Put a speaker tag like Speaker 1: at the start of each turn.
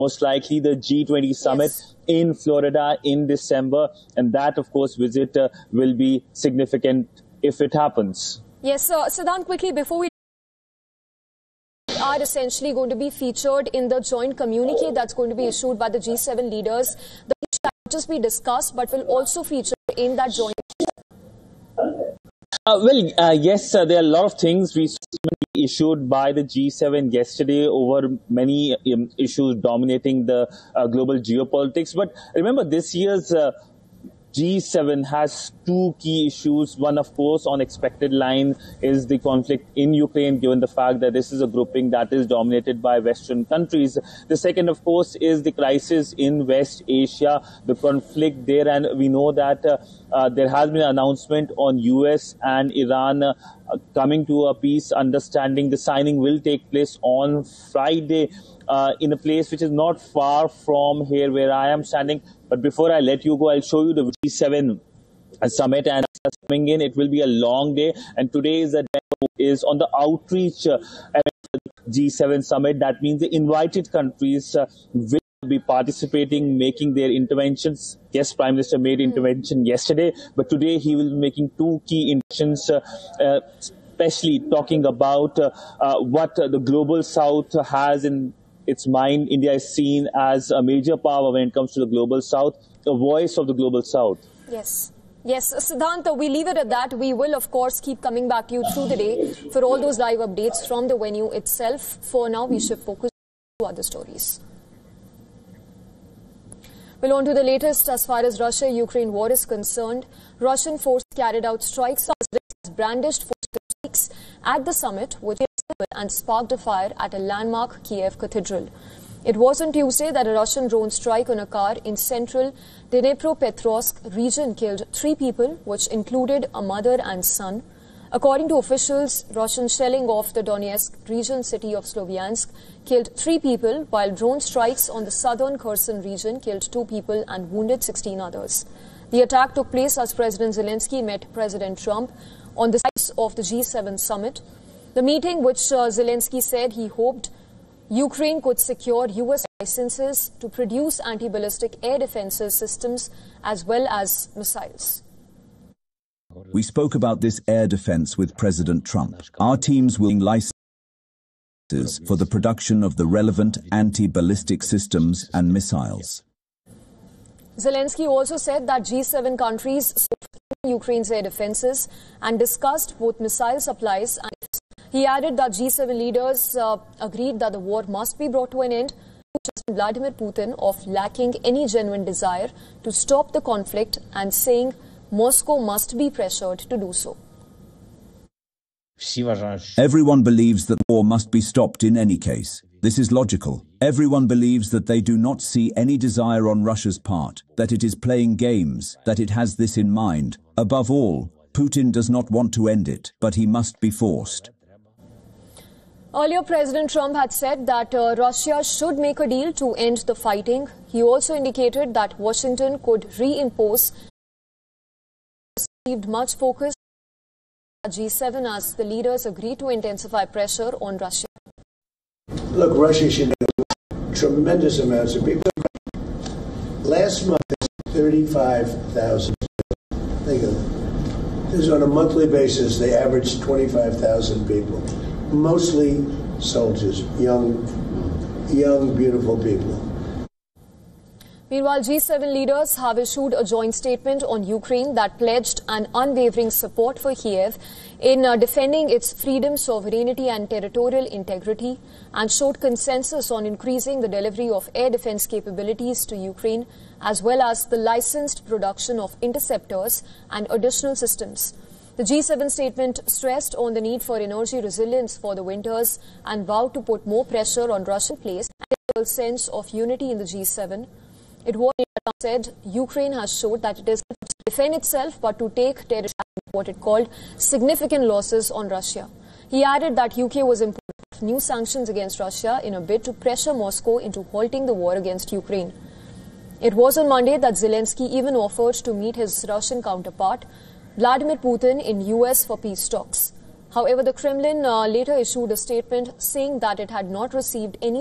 Speaker 1: most likely the G20 summit in Florida in December. And that, of course, visit will be significant if it happens.
Speaker 2: Yes, Siddhant, quickly before we are essentially going to be featured in the joint communique that's going to be issued by the G7 leaders. The issue will not just be discussed, but will also feature in that joint.
Speaker 1: Yes, there are a lot of things recently issued by the G7 yesterday over many issues dominating the global geopolitics. But remember, this year's G7 has two key issues. One, of course, on expected line is the conflict in Ukraine, given the fact that this is a grouping that is dominated by Western countries. The second, of course, is the crisis in West Asia, the conflict there. And we know that there has been an announcement on US and Iran coming to a peace understanding. The signing will take place on Friday in a place which is not far from here where I am standing. But before I let you go, I'll show you the G7 summit and coming in. It will be a long day. And today is on the outreach G7 summit. That means the invited countries will be participating, making their interventions. Yes, Prime Minister made intervention yesterday, but today he will be making two key interventions, especially talking about what the global South has in its mind. India is seen as a major power when it comes to the global South, a voice of the global South.
Speaker 2: Yes. Yes, Siddhant, we leave it at that. We will, of course, keep coming back to you through the day for all those live updates from the venue itself. For now, we should focus on other stories. Well, on to the latest as far as Russia-Ukraine war is concerned. Russian forces carried out strikes brandished strikes at the summit, which and sparked a fire at a landmark Kiev cathedral. It was on Tuesday that a Russian drone strike on a car in central Dnipropetrovsk region killed 3 people, which included a mother and son. According to officials, Russian shelling off the Donetsk region city of Sloviansk killed 3 people, while drone strikes on the southern Kherson region killed 2 people and wounded 16 others. The attack took place as President Zelensky met President Trump on the site of the G7 summit. The meeting, which Zelensky said he hoped Ukraine could secure U.S. licenses to produce anti-ballistic air defenses systems as well as missiles.
Speaker 3: We spoke about this air defense with President Trump. Our teams will license for the production of the relevant anti-ballistic systems and missiles.
Speaker 2: Zelensky also said that G7 countries supported Ukraine's air defenses and discussed both missile supplies. And he added that G7 leaders agreed that the war must be brought to an end, accusing Vladimir Putin of lacking any genuine desire to stop the conflict and saying Moscow must be pressured to do so.
Speaker 3: Everyone believes that war must be stopped in any case. This is logical. Everyone believes that they do not see any desire on Russia's part, that it is playing games, that it has this in mind. Above all, Putin does not want to end it, but he must be forced.
Speaker 2: Earlier, President Trump had said that Russia should make a deal to end the fighting. He also indicated that Washington could reimpose received much focus at G7 as the leaders agreed to intensify pressure on Russia.
Speaker 4: Look, Russia should have tremendous amounts of people. Last month, 35,000 people. Think of it. This is on a monthly basis. They averaged 25,000 people. Mostly soldiers, young, beautiful people.
Speaker 2: Meanwhile, G7 leaders have issued a joint statement on Ukraine that pledged an unwavering support for Kiev in defending its freedom, sovereignty and territorial integrity, and showed consensus on increasing the delivery of air defense capabilities to Ukraine, as well as the licensed production of interceptors and additional systems. The G7 statement stressed on the need for energy resilience for the winters and vowed to put more pressure on Russian place and a sense of unity in the G7. It was said Ukraine has showed that it is not to defend itself but to take what it called significant losses on Russia. He added that UK was imposing new sanctions against Russia in a bid to pressure Moscow into halting the war against Ukraine. It was on Monday that Zelensky even offered to meet his Russian counterpart, Vladimir Putin, in US for peace talks. However, the Kremlin later issued a statement saying that it had not received any